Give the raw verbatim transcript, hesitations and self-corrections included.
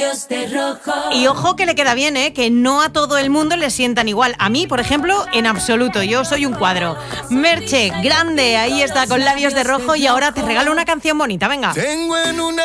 labios de rojo. Y ojo que le queda bien, ¿eh? Que no a todo el mundo le sientan igual. A mí, por ejemplo, en absoluto. Yo soy un cuadro. Merche, grande, ahí está con labios de rojo y ahora te regalo una canción bonita, venga. Tengo en una